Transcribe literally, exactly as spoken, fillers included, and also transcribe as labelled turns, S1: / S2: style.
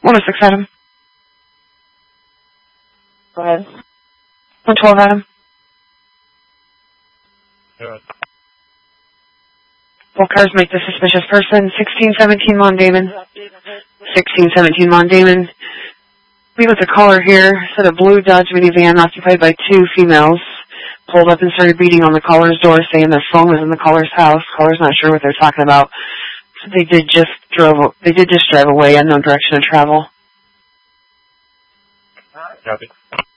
S1: one oh six Adam.
S2: Go ahead.
S1: one twelve Adam.
S3: Good.
S1: Both cars make the suspicious person. sixteen seventeen Mon Damon. sixteen seventeen Mon Damon. We with a caller here. Said a blue Dodge minivan occupied by two females pulled up and started beating on the caller's door, saying their phone was in the caller's house. Caller's not sure what they're talking about. So they did just drove. They did just drive away, unknown direction of travel.
S3: Copy.